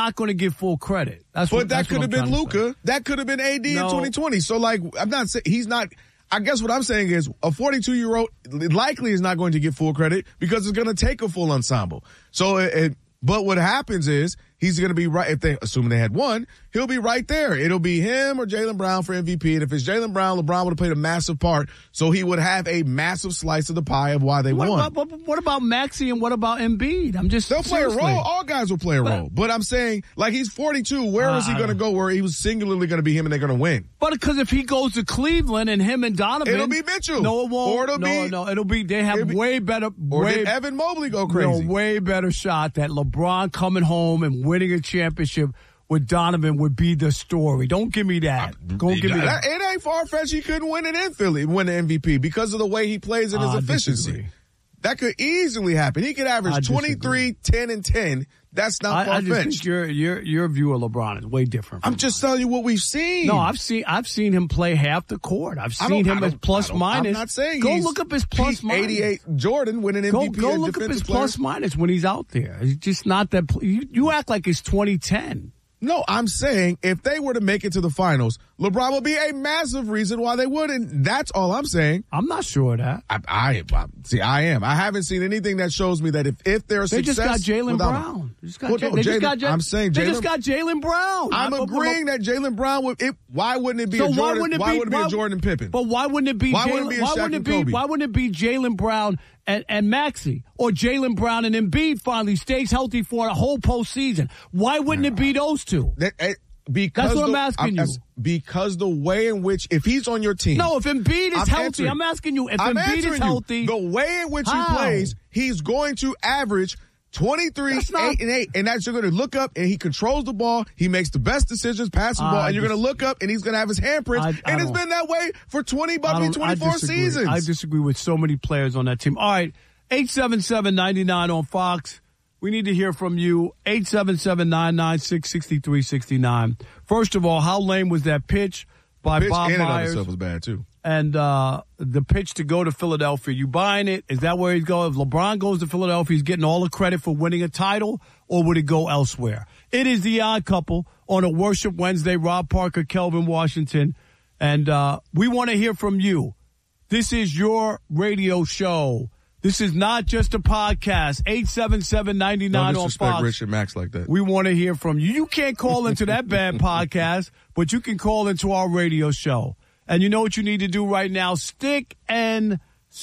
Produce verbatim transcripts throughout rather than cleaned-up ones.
not going to get full credit. That's but what, that that's could what have I'm been Luka. That could have been A D no. in twenty twenty. So, like, I'm not saying he's not. I guess what I'm saying is a forty-two-year-old likely is not going to get full credit because it's going to take a full ensemble. So, it, it, but what happens is he's going to be right, if they, assuming they had won, he'll be right there. It'll be him or Jaylen Brown for M V P. And if it's Jaylen Brown, LeBron would have played a massive part. So he would have a massive slice of the pie of why they what won. About, what, what about Maxey and what about Embiid? I'm just They'll play seriously. a role. All guys will play a role. But, but I'm saying, like, he's forty-two. Where uh, is he going to go where he was singularly going to be him and they're going to win? But because if he goes to Cleveland and him and Donovan. It'll be Mitchell. No, it won't. Or it'll no, be, no, it'll be, they have be, way better. Or way, did Evan Mobley go crazy? No, way better shot that LeBron coming home and winning a championship with Donovan would be the story. Don't give me that. Don't give me that. It ain't far-fetched he couldn't win it in Philly, win the M V P because of the way he plays and his I efficiency. Disagree. That could easily happen. He could average twenty-three, ten, and ten. That's not I, far-fetched. I just think your your your view of LeBron is way different. I'm just telling you what we've seen. No, I've seen I've seen him play half the court. I've seen him as plus minus. I'm not saying go he's look up his plus minus. eighty-eight Jordan winning M V P. Go, go and look up his player. plus minus when he's out there. It's just not that. You, you act like it's twenty ten. No, I'm saying if they were to make it to the finals, LeBron would be a massive reason why they wouldn't. That's all I'm saying. I'm not sure of that. I, I, I see. I am. I haven't seen anything that shows me that if if there's they success, just got Jaylen Brown. They just got, well, J- no, they Jaylen, just got J- I'm saying they Jaylen, just got Jaylen Brown. I'm I, agreeing that Jaylen Brown would. It, why wouldn't it be so a Jordan? Why wouldn't it why be, would it be why, a Jordan Pippen? But why wouldn't it be? Why Jaylen, wouldn't it be a why Shaq wouldn't it and be? Kobe? Why wouldn't it be Jaylen Brown and, and Maxey or Jaylen Brown and Embiid finally stays healthy for a whole postseason? Why wouldn't it be those two? That, it, Because That's what the, I'm asking I'm, you. Because the way in which, if he's on your team. No, if Embiid is I'm healthy, answering, I'm asking you, if I'm Embiid is healthy. You, the way in which how? he plays, he's going to average twenty-three, not, eight, and eight. And that's, you're going to look up and he controls the ball. He makes the best decisions, passing the ball. I and you're dis- going to look up and he's going to have his handprints. I, I and it's been that way for twenty, Bucky, twenty-four I seasons. I disagree with so many players on that team. All right, eight seven seven, nine nine on Fox. We need to hear from you. eight seven seven, nine nine six, six three six nine. First of all, how lame was that pitch by pitch Bob and Myers? Itself was bad too. And uh, the pitch to go to Philadelphia, you buying it? Is that where he's going? If LeBron goes to Philadelphia, he's getting all the credit for winning a title, or would it go elsewhere? It is the Odd Couple on a Worship Wednesday. Rob Parker, Kelvin Washington, and uh, we want to hear from you. This is your radio show. This is not just a podcast. eight seven seven, nine nine Don't on disrespect Fox. Rich and Max like that. We want to hear from you. You can't call into that bad podcast, but you can call into our radio show. And you know what you need to do right now? Stick and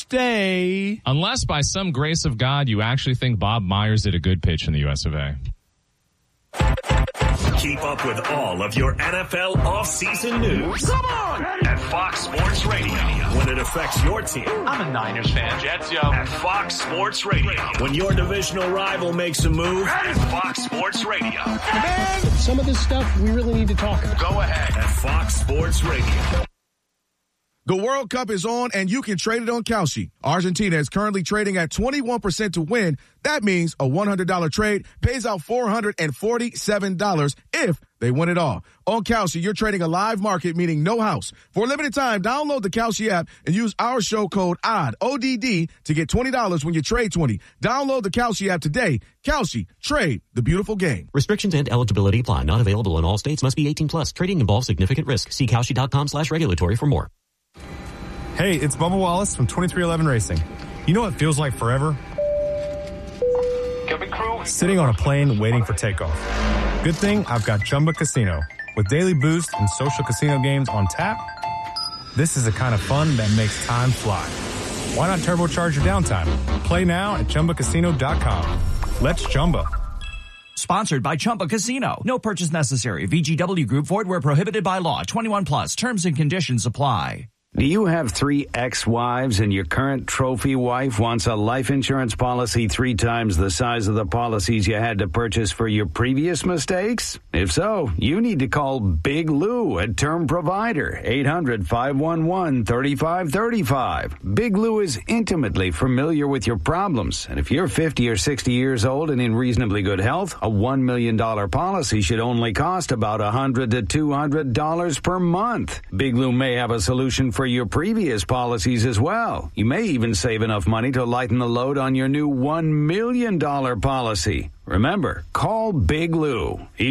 stay. Unless by some grace of God you actually think Bob Myers did a good pitch in the U S of A. Keep up with all of your N F L offseason news. Come on! At Fox Sports Radio. When it affects your team. I'm a Niners fan. Jets, yo. At Fox Sports Radio. When your divisional rival makes a move. At Fox Sports Radio. Man, some of this stuff we really need to talk about. Go ahead. At Fox Sports Radio. The World Cup is on, and you can trade it on Kalshi. Argentina is currently trading at twenty-one percent to win. That means a one hundred dollars trade pays out four hundred forty-seven dollars if they win it all. On Kalshi, you're trading a live market, meaning no house. For a limited time, download the Kalshi app and use our show code O D D, O D D, to get twenty dollars when you trade twenty. Download the Kalshi app today. Kalshi, trade the beautiful game. Restrictions and eligibility apply. Not available in all states. Must be eighteen plus. Trading involves significant risk. See Kalshi.com slash regulatory for more. Hey, it's Bubba Wallace from twenty-three eleven Racing. You know what feels like forever? Sitting on a plane waiting for takeoff. Good thing I've got Chumba Casino. With daily boost and social casino games on tap, this is the kind of fun that makes time fly. Why not turbocharge your downtime? Play now at Chumba Casino dot com. Let's Chumba. Sponsored by Chumba Casino. No purchase necessary. V G W Group. Void where prohibited by law. twenty-one plus. Terms and conditions apply. Do you have three ex-wives and your current trophy wife wants a life insurance policy three times the size of the policies you had to purchase for your previous mistakes? If so, you need to call Big Lou at Term Provider, eight hundred, five one one, three five three five. Big Lou is intimately familiar with your problems, and if you're fifty or sixty years old and in reasonably good health, a one million dollars policy should only cost about one hundred to two hundred dollars per month. Big Lou may have a solution for for your previous policies as well. You may even save enough money to lighten the load on your new one million dollars policy. Remember, call Big Lou. He